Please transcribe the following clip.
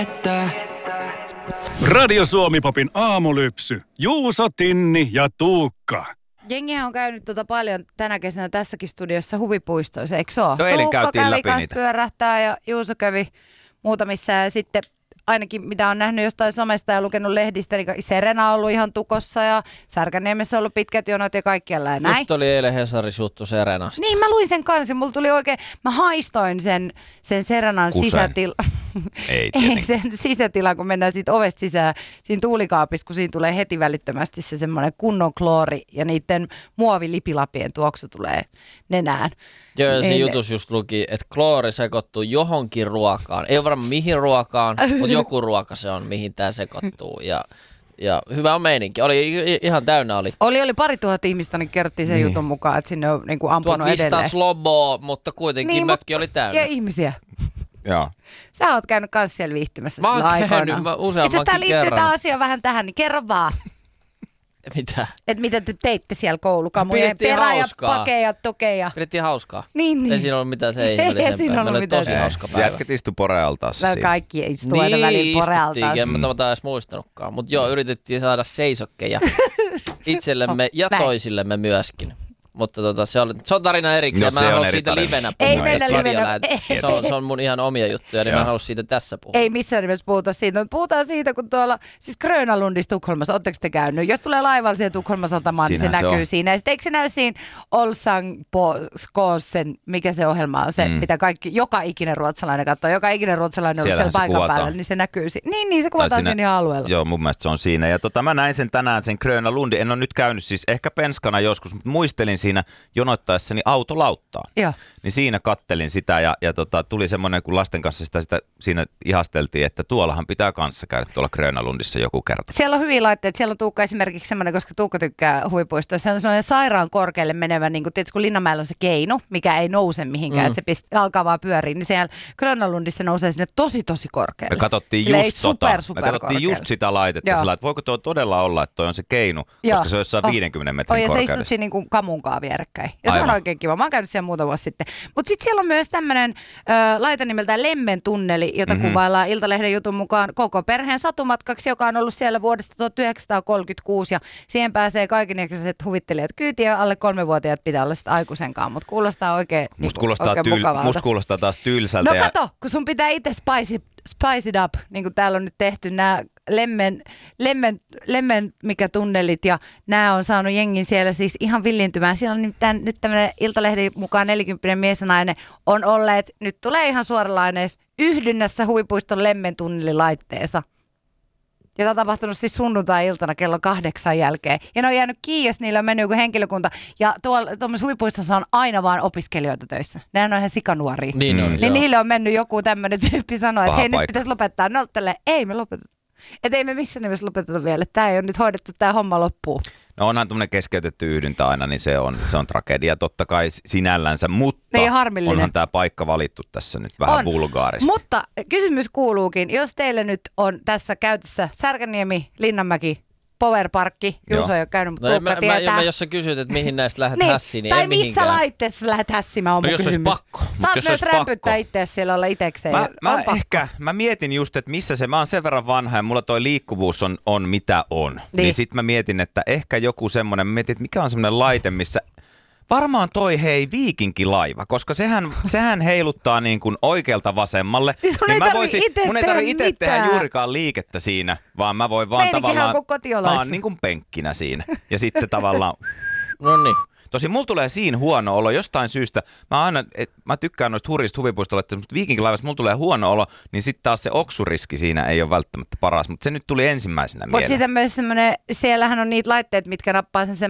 Radio Suomi-popin aamulypsy. Juuso, Tinni ja Tuukka. Jengihän on käynyt paljon tänä kesänä tässäkin studiossa huvipuistoissa, eikö se ole? Jo eilen Tuukka käytiin kävi läpi kanssa niitä. pyörähtää ja Juuso kävi muutamissa ja sitten ainakin mitä on nähnyt jostain somesta ja lukenut lehdistä, niin Serena on ollut ihan tukossa ja Särkänniemessä on ollut pitkät jonot ja kaikkialla ja näin. Just oli eilen Hesaris juttu Serenasta. Niin, mä luin sen kanssa. Mulla tuli oikein, mä haistoin sen Serenan sisätila. Ei sen sisätila, kun mennään siitä ovesta sisään, siinä tuulikaapissa, kun siinä tulee heti välittömästi se semmoinen kunnon kloori ja niiden muovilipilapien tuoksu tulee nenään. Joo, ja siinä jutussa just luki, että kloori sekoittuu johonkin ruokaan. Ei ole varmaan mihin ruokaan, mutta joku ruoka se on, mihin tämä sekoittuu. Ja hyvä on meininki. Ihan täynnä oli. Oli 2000 ihmistä, niin kerrottiin sen jutun mukaan, että sinne on niin kuin ampunut 1500 edelleen. sloboa, mutta kuitenkin niin, mökki oli täynnä. Ja ihmisiä. Joo. Sä oot käynyt kans siellä viihtymässä Mä oon silloin käynyt aikoinaan. useammankin Itse asiassa tää liittyy kerran. tämä asia vähän tähän, niin kerro vaan. Mitä? Että mitä te teitte siellä koulukamujen Pidettiin perä ja hauskaa. pakeja, tokeja. Pidettiin hauskaa. Niin. Ei siinä ollut mitään se Ei siinä ihmeellisempää. ollut Meillä oli mitään tosi se. hauska päivä. Jätket istu porealtaassa siinä. Kaikki istuu aina väliin porealtaan. En mä edes muistanutkaan. Mutta joo, yritettiin saada seisokkeja itsellemme ja näin. toisillemme myöskin. Mutta se on tarina erikseen. No, Mä en se on halua eri siitä tarina. livenä Ei puhua. mennä tässä livenä. radiolähetyksessä. Se on mun ihan omia juttuja, niin mä en halua siitä tässä puhua. Ei missään nimessä puhuta siitä, mutta puhutaan siitä, kun tuolla, siis Grönalundissa Tukholmassa, ootteko te käynyt? Jos tulee laivalla siihen Tukholman satamaan, niin se Siinähän se näkyy on. siinä. Ja sitten eikö se näy siinä Olsang på Skåsen, mikä se ohjelma on, se mitä joka ikinen ruotsalainen katsoo, joka ikinen ruotsalainen on ollut siellä Siellähän se paikan kuvataan. päällä, niin se näkyy siinä. Niin se kuvataan siinä ihan alueella. Joo, mun mielestä se on siinä. Ja mä näin sen tänään, sen Gröna Lundi. En ole nyt käynyt siis ehkä penskana joskus, mutta muistelin siinä jonoittaessani autolauttaa. Joo. Niin siinä kattelin sitä ja tuli semmoinen, kun lasten kanssa sitä siinä ihasteltiin, että tuollahan pitää kanssa käydä tuolla Gröna Lundissa joku kerta. Siellä on hyviä laitteita. Siellä on Tuukka esimerkiksi semmoinen, koska Tuukka tykkää huvipuistoissa. Se on semmoinen sairaan korkealle menevä, niin kuin tietysti kun Linnanmäellä on se keinu, mikä ei nouse mihinkään, että se alkaa vaan pyöriä, niin siellä Grönalundissa nousee sinne tosi korkealle. Me katsottiin Silleen just super me katsottiin just sitä laitetta sillä, että voiko tuo todella olla, että toi on se keinu, koska se on jossain 50 metrin ja korkeudessa. se istut siinä niin kuin kamunkaan vierekkäin. Ja Aivan. se on oikein kiva. Mä oon käynyt siellä muutama vuosi sitten. Mutta sitten siellä on myös tämmöinen laite nimeltään Lemmen tunneli, jota kuvaillaan Iltalehden jutun mukaan koko perheen satumatkaksi, joka on ollut siellä vuodesta 1936. Ja siihen pääsee kaikenikäiset huvittelijat kyytiin ja alle 3-vuotiaat pitää olla sitten aikuisenkaan. Mutta kuulostaa oikein, mukavalta. Musta kuulostaa taas tylsältä. No kato, kun sun pitää itse spice it up, niin kuin täällä on nyt tehty nämä lemmen mikä tunnelit ja nämä on saanut jengin siellä siis ihan villintymään. Siellä on nyt tämmöinen Iltalehden mukaan 40 mies ja nainen on olleet, nyt tulee ihan suoralaineessa, yhdynnässä huvipuiston lemmen tunnelilaitteessa. Ja tämä on tapahtunut siis sunnuntai-iltana kello 8 jälkeen. Ja ne on jäänyt kiinni, jos niillä on mennyt joku henkilökunta. Ja tuollaisessa huvipuistossa on aina vaan opiskelijoita töissä. Nehän on ihan sikanuoria. Niin on, Niin niille on mennyt joku tämmöinen tyyppi sanoa, että Paha hei nyt paikka. pitäisi lopettaa. No tälleen, ei me lopeteta. Että ei me missään nimessä lopeteta vielä. Tämä ei ole nyt hoidettu tämä homma loppuun. No onhan tämmöinen keskeytetty yhdyntä aina, niin se on tragedia totta kai sinällänsä, mutta Niin, harmillinen. onhan tämä paikka valittu tässä nyt vähän On. vulgaarista. Mutta kysymys kuuluukin, jos teille nyt on tässä käytössä Särkänniemi, Linnanmäki, Powerparkki, Juuso ei ole käynyt, mutta No, Tuukka tietää. jos sä kysyt, että mihin näistä lähdet Niin, hässiin, niin tai ei missä mihinkään. laitteessa sä lähdet hässimään on mun jos olisi kysymys. pakko. Mut Saat jos myös olisi rämpyttää pakko. itseäsi siellä olla itekseen. On pakko. Mä mietin just, että missä se, mä oon sen verran vanha ja mulla toi liikkuvuus on mitä on. Niin sit mä mietin, että ehkä joku semmonen, mä mietin, että mikä on semmonen laite, missä varmaan toi viikinkilaiva, koska sehän heiluttaa niin kuin oikealta vasemmalle. Niin sun ei tarvii ite mun ei tarvi tehdä itse tehdä mitään. juurikaan liikettä siinä, vaan mä voin vaan Meininkihän on tavallaan, kuin kotioloissa. mä oon niin kuin penkkinä siinä. Ja sitten tavallaan, No niin. tosin mulla tulee siinä huono olo jostain syystä. Mä tykkään noista hurjista huvipuistoilla, että viikinkilaivassa mulla tulee huono olo, niin sitten taas se oksuriski siinä ei ole välttämättä paras, mutta se nyt tuli ensimmäisenä Mutta mieleen. sitten myös semmoinen, siellähän on niitä laitteet, mitkä nappaa sen